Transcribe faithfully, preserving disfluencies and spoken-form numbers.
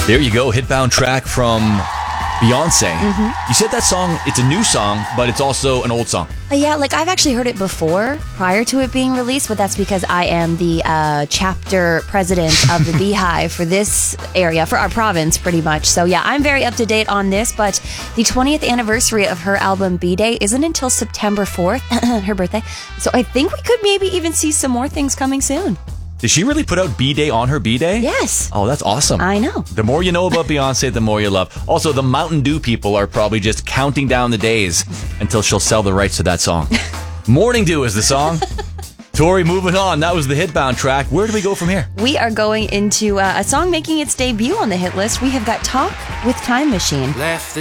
There you go, hitbound track from Beyonce. Mm-hmm. You said that song, it's a new song, but it's also an old song. Uh, yeah, like I've actually heard it before, prior to it being released, but that's because I am the uh, chapter president of the Beehive for this area, for our province, pretty much. So yeah, I'm very up to date on this, but the twentieth anniversary of her album B-Day isn't until September fourth, her birthday. So I think we could maybe even see some more things coming soon. Did she really put out B-Day on her B-Day? Yes. Oh, that's awesome. I know. The more you know about Beyonce, the more you love. Also, the Mountain Dew people are probably just counting down the days until she'll sell the rights to that song. Morning Dew is the song. Tori, moving on. That was the hitbound track. Where do we go from here? We are going into uh, a song making its debut on the hit list. We have got Talk with Time Machine. Left the